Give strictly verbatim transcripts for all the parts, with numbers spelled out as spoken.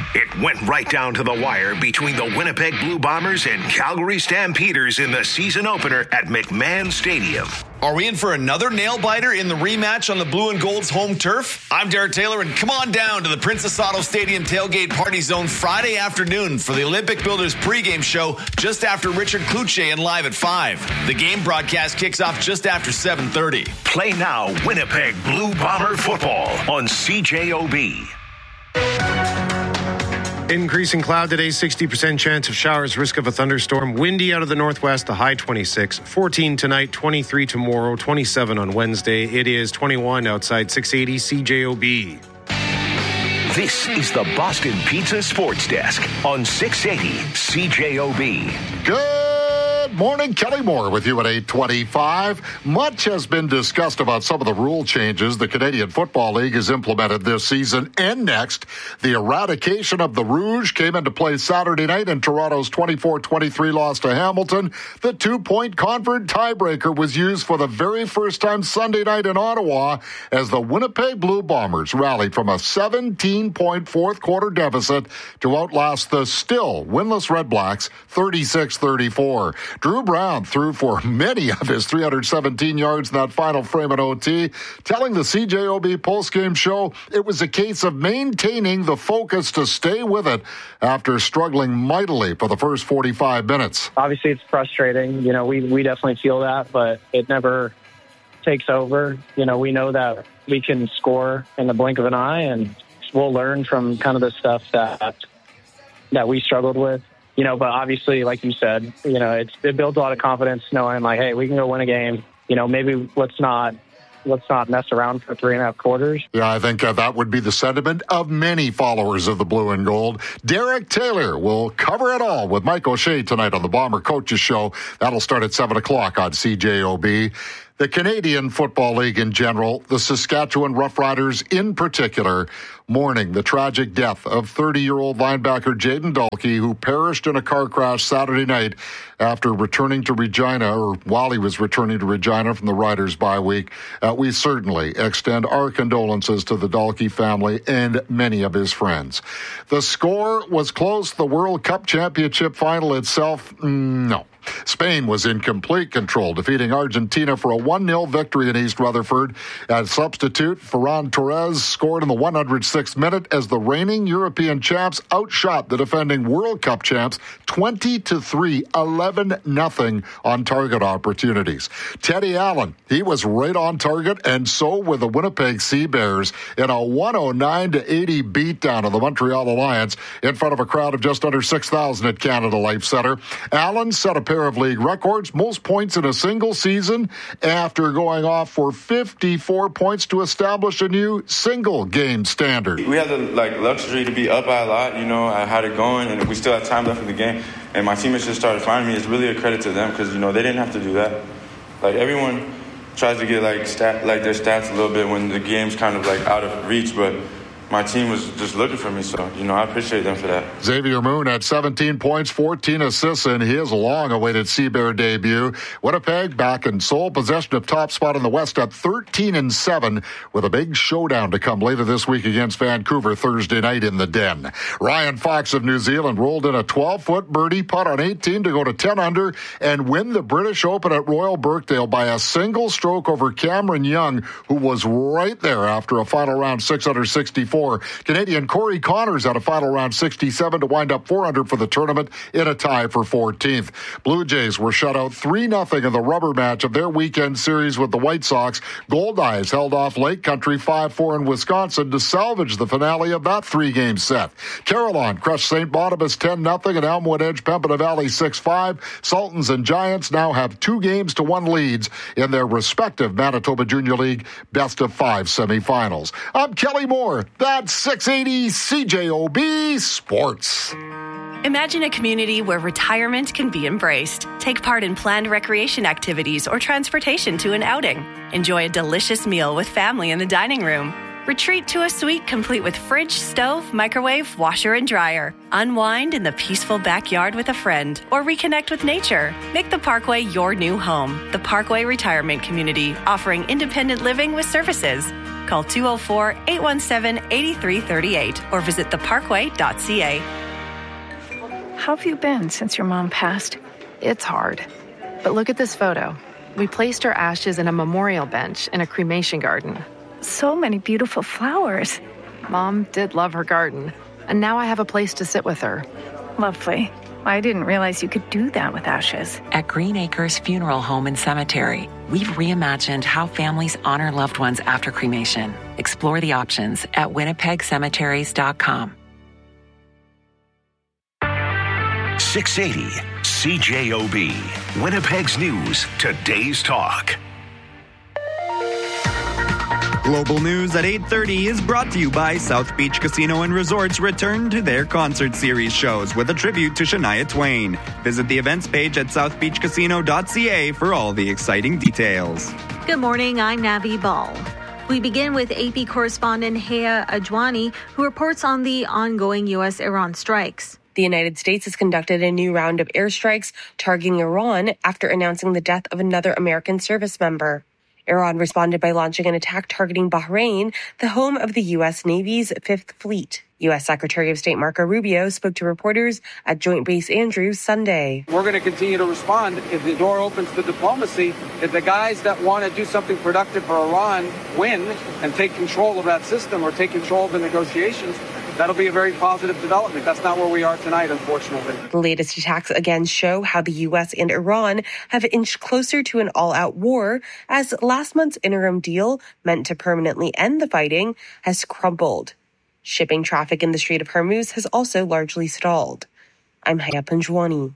It went right down to the wire between the Winnipeg Blue Bombers and Calgary Stampeders in the season opener at McMahon Stadium. Are we in for another nail-biter in the rematch on the Blue and Gold's home turf? I'm Derek Taylor, and come on down to the Princess Auto Stadium Tailgate Party Zone Friday afternoon for the Olympic Builders pregame show just after Richard Cloutier and Live at five. The game broadcast kicks off just after seven thirty. Play now Winnipeg Blue Bomber football on C J O B. Increasing cloud today, sixty percent chance of showers, risk of a thunderstorm. Windy out of the northwest, a high twenty-six. fourteen tonight, twenty-three tomorrow, twenty-seven on Wednesday. It is twenty-one outside six eighty C J O B. This is the Boston Pizza Sports Desk on six eighty C J O B. Good morning, Kelly Moore with you at eight twenty-five. Much has been discussed about some of the rule changes the Canadian Football League has implemented this season and next. The eradication of the Rouge came into play Saturday night in Toronto's twenty-four twenty-three loss to Hamilton. The two-point conference tiebreaker was used for the very first time Sunday night in Ottawa as the Winnipeg Blue Bombers rallied from a seventeen-point fourth-quarter deficit to outlast the still winless Red Blacks thirty-six thirty-four. Drew Brown threw for many of his three hundred seventeen yards in that final frame in O T, telling the C J O B postgame show it was a case of maintaining the focus to stay with it after struggling mightily for the first forty-five minutes. Obviously, it's frustrating. You know, we, we definitely feel that, but it never takes over. You know, we know that we can score in the blink of an eye, and we'll learn from kind of the stuff that that we struggled with. You know, but obviously, like you said, you know, it's, it builds a lot of confidence knowing, like, hey, we can go win a game. You know, maybe let's not let's not mess around for three and a half quarters. Yeah, I think uh, that would be the sentiment of many followers of the Blue and Gold. Derek Taylor will cover it all with Mike O'Shea tonight on the Bomber Coaches Show. That'll start at seven o'clock on C J O B. The Canadian Football League in general, the Saskatchewan Roughriders in particular, mourning the tragic death of thirty-year-old linebacker Jayden Dalkey, who perished in a car crash Saturday night after returning to Regina, or while he was returning to Regina from the Riders bye week. Uh, we certainly extend our condolences to the Dalkey family and many of his friends. The score was close. The World Cup Championship final itself, no. Spain was in complete control, defeating Argentina for a one nil victory in East Rutherford. At substitute, Ferran Torres scored in the one hundred sixth minute as the reigning European champs outshot the defending World Cup champs twenty to three, eleven nothing on target opportunities. Teddy Allen, he was right on target, and so were the Winnipeg Sea Bears in a one oh nine to eighty beatdown of the Montreal Alliance in front of a crowd of just under six thousand at Canada Life Centre. Allen set a pair of league records, most points in a single season, after going off for fifty-four points to establish a new single game standard. We had the like luxury to be up by a lot, you know, I had it going, and we still had time left in the game, and my teammates just started finding me. It's really a credit to them because, you know, they didn't have to do that. Like, everyone tries to get like stat like their stats a little bit when the game's kind of like out of reach, but my team was just looking for me, so, you know, I appreciate them for that. Xavier Moon had seventeen points, fourteen assists in his long-awaited Sea Bear debut. Winnipeg back in sole possession of top spot in the West at thirteen and seven, with a big showdown to come later this week against Vancouver Thursday night in the Den. Ryan Fox of New Zealand rolled in a twelve-foot birdie putt on eighteen to go to ten under and win the British Open at Royal Birkdale by a single stroke over Cameron Young, who was right there after a final round six hundred sixty-four. Canadian Corey Connors had a final round sixty-seven to wind up four hundred for the tournament in a tie for fourteenth. Blue Jays were shut out three nothing in the rubber match of their weekend series with the White Sox. Goldeyes held off Lake Country five four in Wisconsin to salvage the finale of that three-game set. Carillon crushed Saint Boniface ten nothing and Elmwood edged Pembina Valley six five. Sultans and Giants now have two games to one leads in their respective Manitoba Junior League best of five semifinals. I'm Kelly Moore. That's six eighty C J O B Sports. Imagine a community where retirement can be embraced. Take part in planned recreation activities or transportation to an outing. Enjoy a delicious meal with family in the dining room. Retreat to a suite complete with fridge, stove, microwave, washer, and dryer. Unwind in the peaceful backyard with a friend or reconnect with nature. Make the Parkway your new home. The Parkway Retirement Community, offering independent living with services. Call two oh four, eight one seven, eight three three eight or visit the parkway dot c a. How have you been since your mom passed? It's hard. But look at this photo. We placed her ashes in a memorial bench in a cremation garden. So many beautiful flowers. Mom did love her garden, and now I have a place to sit with her. Lovely. I didn't realize you could do that with ashes. At Green Acres Funeral Home and Cemetery, we've reimagined how families honor loved ones after cremation. Explore the options at winnipeg cemeteries dot com. six eighty C J O B, Winnipeg's News, Today's Talk. Global News at eight thirty is brought to you by South Beach Casino and Resorts return to their concert series shows with a tribute to Shania Twain. Visit the events page at south beach casino dot c a for all the exciting details. Good morning, I'm Navi Ball. We begin with A P correspondent Hea Ajwani, who reports on the ongoing U S Iran strikes. The United States has conducted a new round of airstrikes targeting Iran after announcing the death of another American service member. Iran responded by launching an attack targeting Bahrain, the home of the U S Navy's Fifth Fleet. U S Secretary of State Marco Rubio spoke to reporters at Joint Base Andrews Sunday. We're going to continue to respond if the door opens to diplomacy. If the guys that want to do something productive for Iran win and take control of that system or take control of the negotiations, that'll be a very positive development. That's not where we are tonight, unfortunately. The latest attacks again show how the U S and Iran have inched closer to an all-out war as last month's interim deal, meant to permanently end the fighting, has crumbled. Shipping traffic in the Strait of Hormuz has also largely stalled. I'm Haya Panjwani.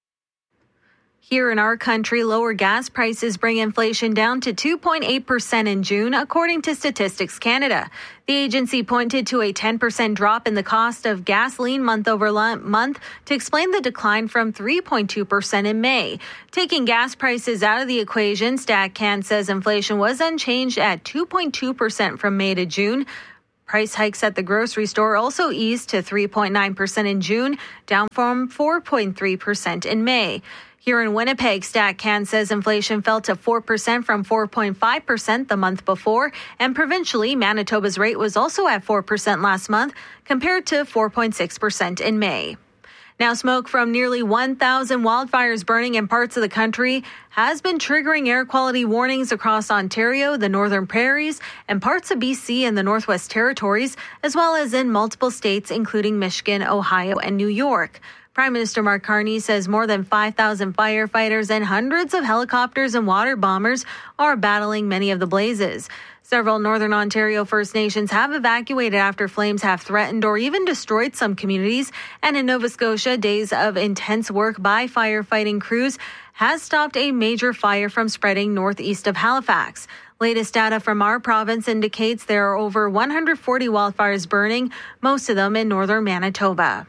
Here in our country, lower gas prices bring inflation down to two point eight percent in June, according to Statistics Canada. The agency pointed to a ten percent drop in the cost of gasoline month over month to explain the decline from three point two percent in May. Taking gas prices out of the equation, StatCan says inflation was unchanged at two point two percent from May to June. Price hikes at the grocery store also eased to three point nine percent in June, down from four point three percent in May. Here in Winnipeg, StatCan says inflation fell to four percent from four point five percent the month before, and provincially, Manitoba's rate was also at four percent last month, compared to four point six percent in May. Now, smoke from nearly one thousand wildfires burning in parts of the country has been triggering air quality warnings across Ontario, the Northern Prairies, and parts of B C and the Northwest Territories, as well as in multiple states, including Michigan, Ohio, and New York. Prime Minister Mark Carney says more than five thousand firefighters and hundreds of helicopters and water bombers are battling many of the blazes. Several Northern Ontario First Nations have evacuated after flames have threatened or even destroyed some communities. And in Nova Scotia, days of intense work by firefighting crews has stopped a major fire from spreading northeast of Halifax. Latest data from our province indicates there are over one hundred forty wildfires burning, most of them in northern Manitoba.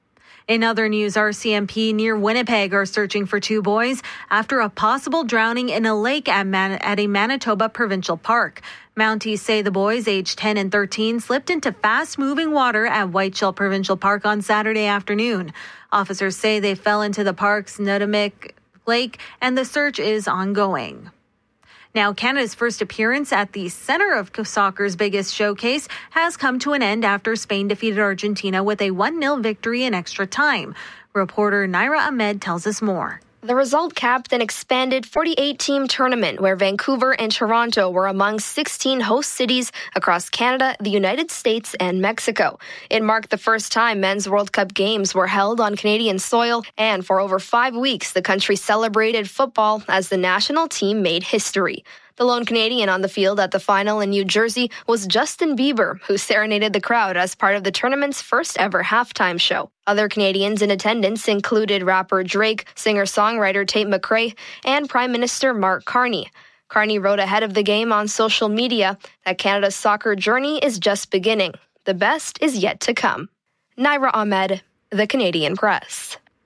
In other news, R C M P near Winnipeg are searching for two boys after a possible drowning in a lake at, Man- at a Manitoba provincial park. Mounties say the boys, aged ten and thirteen, slipped into fast-moving water at Whiteshell Provincial Park on Saturday afternoon. Officers say they fell into the park's Nutamick Lake, and the search is ongoing. Now, Canada's first appearance at the center of soccer's biggest showcase has come to an end after Spain defeated Argentina with a one nil victory in extra time. Reporter Naira Ahmed tells us more. The result capped an expanded forty-eight team tournament where Vancouver and Toronto were among sixteen host cities across Canada, the United States, and Mexico. It marked the first time men's World Cup games were held on Canadian soil, and for over five weeks, the country celebrated football as the national team made history. The lone Canadian on the field at the final in New Jersey was Justin Bieber, who serenaded the crowd as part of the tournament's first ever halftime show. Other Canadians in attendance included rapper Drake, singer-songwriter Tate McRae, and Prime Minister Mark Carney. Carney wrote ahead of the game on social media that Canada's soccer journey is just beginning. The best is yet to come. Naira Ahmed, The Canadian Press.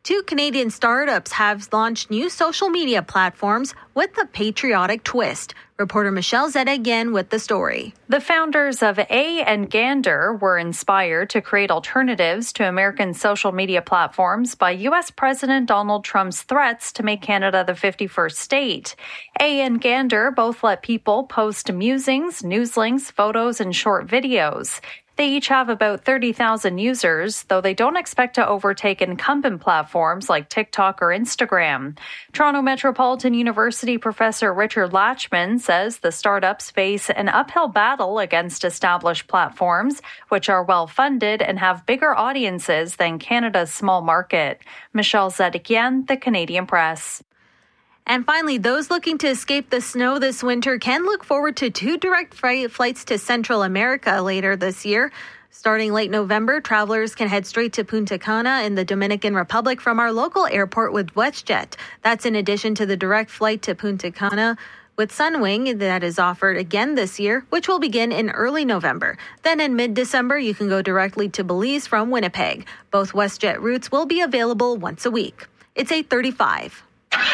Two Canadian startups have launched new social media platforms with a patriotic twist. Reporter Michelle Zeta again with the story. The founders of A and Gander were inspired to create alternatives to American social media platforms by U S President Donald Trump's threats to make Canada the fifty-first state. A and Gander both let people post musings, news links, photos, and short videos. They each have about thirty thousand users, though they don't expect to overtake incumbent platforms like TikTok or Instagram. Toronto Metropolitan University professor Richard Latchman says the startups face an uphill battle against established platforms, which are well-funded and have bigger audiences than Canada's small market. Michelle Zedekian, The Canadian Press. And finally, those looking to escape the snow this winter can look forward to two direct flights to Central America later this year. Starting late November, travelers can head straight to Punta Cana in the Dominican Republic from our local airport with WestJet. That's in addition to the direct flight to Punta Cana with Sunwing that is offered again this year, which will begin in early November. Then in mid-December, you can go directly to Belize from Winnipeg. Both WestJet routes will be available once a week. It's eight thirty-five.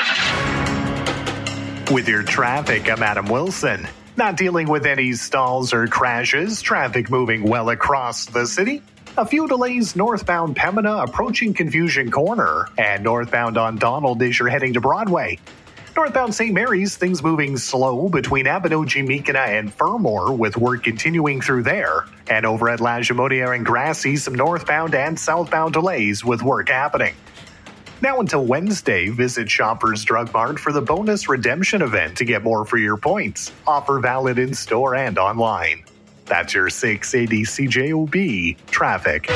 With your traffic, I'm Adam Wilson. Not dealing with any stalls or crashes. Traffic moving well across the city. A few delays northbound Pembina approaching Confusion Corner, and northbound on Donald as you're heading to Broadway. Northbound Saint Mary's, things moving slow between Abinogi-Meekina and Fermor, with work continuing through there. And over at La Jamodiere and Grassy, some northbound and southbound delays with work happening. Now until Wednesday, visit Shoppers Drug Mart for the bonus redemption event to get more for your points. Offer valid in-store and online. That's your six eighty C J O B traffic.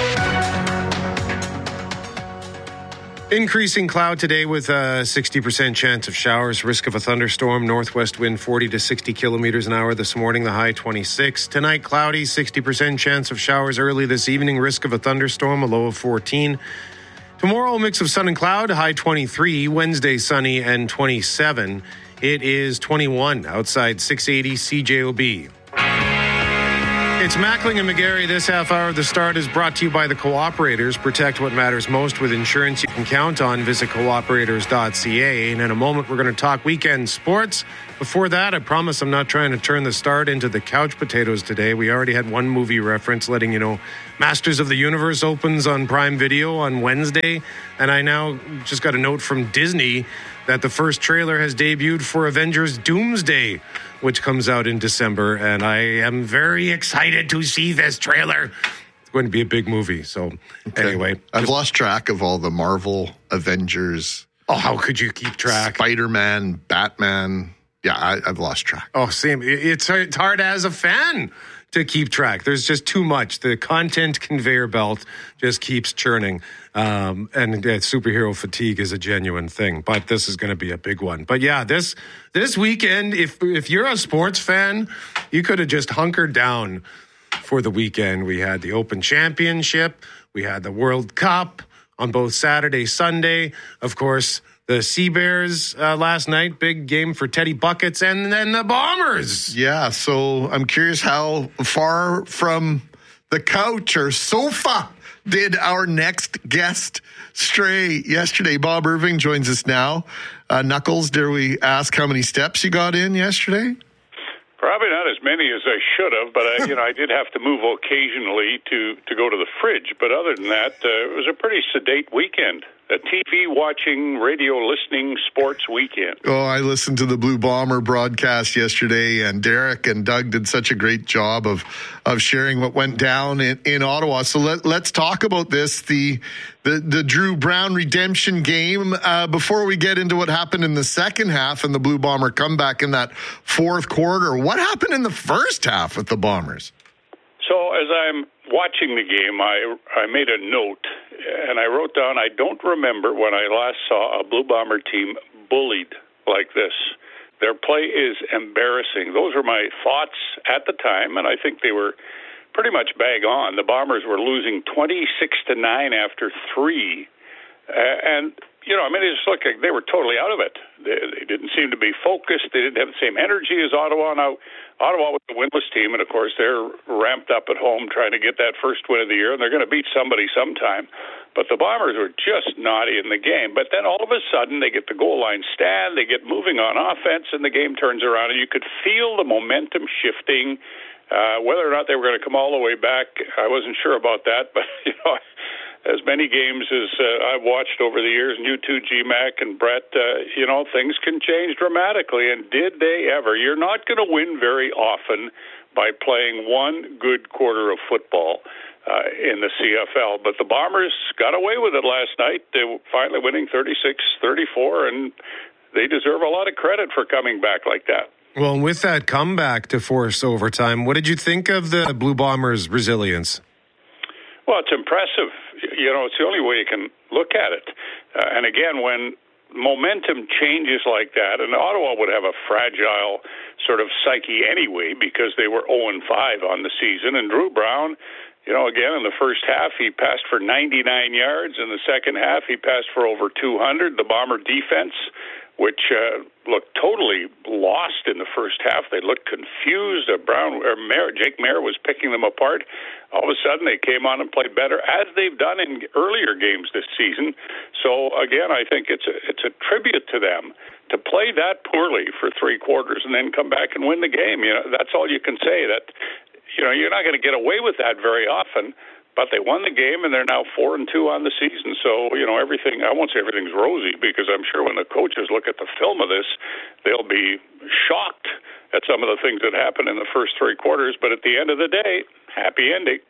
Increasing cloud today with a sixty percent chance of showers. Risk of a thunderstorm. Northwest wind forty to sixty kilometers an hour this morning. The high twenty-six. Tonight, cloudy. sixty percent chance of showers early this evening. Risk of a thunderstorm. A low of fourteen. Tomorrow, a mix of sun and cloud, high twenty-three. Wednesday, sunny and twenty-seven. It is twenty-one outside six eighty C J O B. It's Mackling and McGarry. This half hour of the start is brought to you by the Cooperators. Protect what matters most with insurance you can count on. Visit cooperators dot c a. And in a moment, we're going to talk weekend sports. Before that, I promise I'm not trying to turn the start into the couch potatoes today. We already had one movie reference letting you know Masters of the Universe opens on Prime Video on Wednesday. And I now just got a note from Disney that the first trailer has debuted for Avengers Doomsday, which comes out in December. And I am very excited to see this trailer. It's going to be a big movie. So okay. Anyway. I've lost track of all the Marvel Avengers. Oh, how could you keep track? Spider-Man, Batman. Yeah, I, I've lost track. Oh, same. It's, it's hard as a fan to keep track. There's just too much. The content conveyor belt just keeps churning. Um, and uh, superhero fatigue is a genuine thing. But this is going to be a big one. But yeah, this this weekend, if if you're a sports fan, you could have just hunkered down for the weekend. We had the Open Championship. We had the World Cup on both Saturday, Sunday. Of course, the Sea Bears uh, last night, big game for Teddy Buckets, and then the Bombers. Yeah, so I'm curious how far from the couch or sofa did our next guest stray yesterday. Bob Irving joins us now. Uh, Knuckles, dare we ask how many steps you got in yesterday? Probably not as many as I should have, but I, you know, I did have to move occasionally to, to go to the fridge. But other than that, uh, it was a pretty sedate weekend. A T V watching, radio listening, sports weekend. Oh, I listened to the Blue Bomber broadcast yesterday, and Derek and Doug did such a great job of of sharing what went down in, in Ottawa. So let, let's talk about this, the the, the Drew Brown redemption game, uh, before we get into what happened in the second half and the Blue Bomber comeback in that fourth quarter. What happened in the first half with the Bombers? So as I'm watching the game, I I made a note, and I wrote down, I don't remember when I last saw a Blue Bomber team bullied like this. Their play is embarrassing. Those were my thoughts at the time, and I think they were pretty much bang on. The Bombers were losing twenty-six to nine after three, uh, and you know, I mean, it just looked like they were totally out of it. They, they didn't seem to be focused. They didn't have the same energy as Ottawa. Now, Ottawa was a winless team, and of course, they're ramped up at home trying to get that first win of the year, and they're going to beat somebody sometime. But the Bombers were just not in the game. But then all of a sudden, they get the goal line stand, they get moving on offense, and the game turns around, and you could feel the momentum shifting. Uh, whether or not they were going to come all the way back, I wasn't sure about that, but, you know, as many games as uh, I've watched over the years, and you too, G Mac and Brett, uh, you know, things can change dramatically. And did they ever? You're not going to win very often by playing one good quarter of football uh, in the C F L. But the Bombers got away with it last night. They were finally winning thirty-six thirty-four, and they deserve a lot of credit for coming back like that. Well, and with that comeback to force overtime, what did you think of the Blue Bombers' resilience? Well, it's impressive. You know, it's the only way you can look at it. Uh, and again, when momentum changes like that, and Ottawa would have a fragile sort of psyche anyway because they were oh and five on the season. And Drew Brown, you know, again, in the first half, he passed for ninety-nine yards. In the second half, he passed for over two hundred. The Bomber defense, which uh, looked totally lost in the first half. They looked confused. Uh, Brown or Mayer, Jake Mayer was picking them apart. All of a sudden, they came on and played better, as they've done in earlier games this season. So, again, I think it's a, it's a tribute to them to play that poorly for three quarters and then come back and win the game. You know, that's all you can say. That, you know, you're not going to get away with that very often. But they won the game, and they're now four and two on the season. So, you know, everything, I won't say everything's rosy, because I'm sure when the coaches look at the film of this, they'll be shocked at some of the things that happened in the first three quarters. But at the end of the day, happy ending.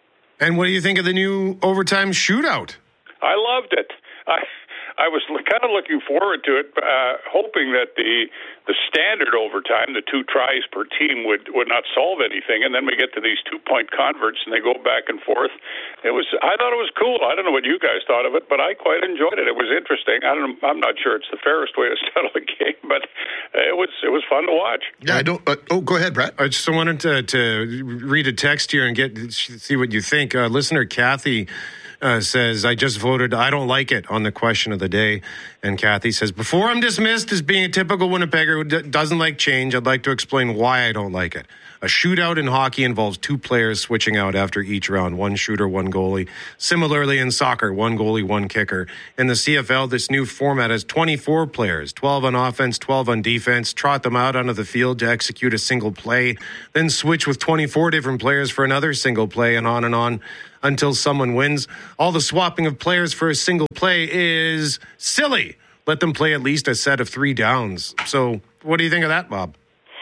And what do you think of the new overtime shootout? I loved it. I I was kind of looking forward to it, uh, hoping that the the standard overtime, the two tries per team, would, would not solve anything. And then we get to these two-point converts, and they go back and forth. It was I thought it was cool. I don't know what you guys thought of it, but I quite enjoyed it. It was interesting. I don't. I'm not sure it's the fairest way to settle a game, but it was it was fun to watch. Yeah, I don't. Uh, oh, go ahead, Brett. I just wanted to to read a text here and get see what you think. Uh, listener Kathy Uh, says, I just voted I don't like it on the question of the day. And Kathy says, before I'm dismissed as being a typical Winnipegger who d- doesn't like change, I'd like to explain why I don't like it. A shootout in hockey involves two players switching out after each round, one shooter, one goalie. Similarly in soccer, one goalie, one kicker. In the C F L, this new format has twenty-four players, twelve on offense, twelve on defense, trot them out onto the field to execute a single play, then switch with twenty-four different players for another single play, and on and on until someone wins. All the swapping of players for a single play is silly. Let them play at least a set of three downs. So what do you think of that, Bob?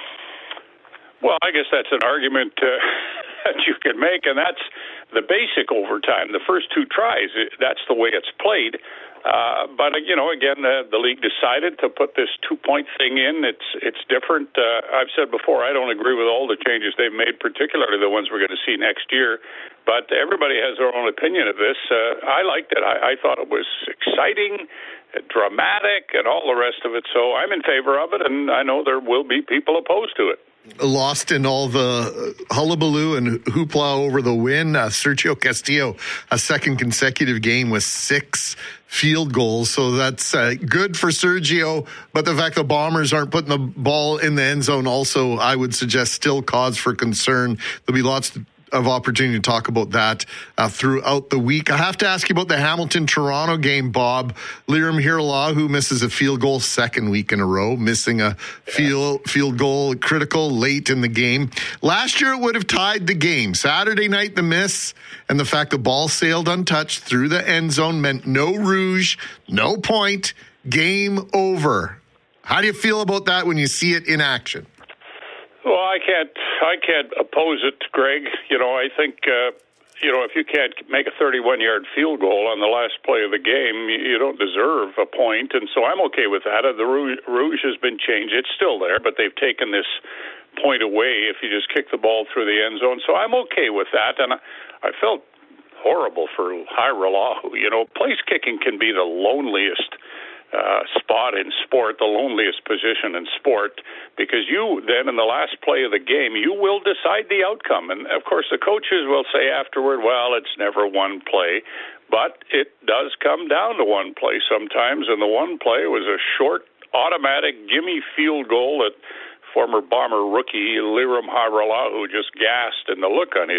Well, I guess that's an argument uh, that you can make, and that's the basic overtime. The first two tries, that's the way it's played. Uh, but, you know, again, the, the league decided to put this two-point thing in. It's it's different. Uh, I've said before, I don't agree with all the changes they've made, particularly the ones we're going to see next year. But everybody has their own opinion of this. Uh, I liked it. I, I thought it was exciting, dramatic, and all the rest of it. So I'm in favor of it, and I know there will be people opposed to it. Lost in all the hullabaloo and hoopla over the win, uh, Sergio Castillo, a second consecutive game with six field goals. So that's uh, good for Sergio. But the fact the Bombers aren't putting the ball in the end zone also, I would suggest, still cause for concern. There'll be lots of opportunity to talk about that uh, throughout the week. I have to ask you about the Hamilton-Toronto game, Bob. Liram Hirala, who misses a field goal second week in a row, missing a field, field goal critical late in the game. Last year, it would have tied the game. Saturday night, the miss, and the fact the ball sailed untouched through the end zone meant no rouge, no point, game over. How do you feel about that when you see it in action? Well, I can't, I can't oppose it, Greg. You know, I think, uh, you know, if you can't make a thirty-one-yard field goal on the last play of the game, you don't deserve a point. And so I'm okay with that. The rouge, rouge has been changed. It's still there, but they've taken this point away if you just kick the ball through the end zone. So I'm okay with that. And I, I felt horrible for Hirala. You know, place kicking can be the loneliest uh, spot in sport, the loneliest position in sport, because you then, in the last play of the game, you will decide the outcome. And, of course, the coaches will say afterward, well, it's never one play. But it does come down to one play sometimes, and the one play was a short, automatic, gimme field goal that former Bomber rookie Lirim Hajrullahu just gasped, and the look on his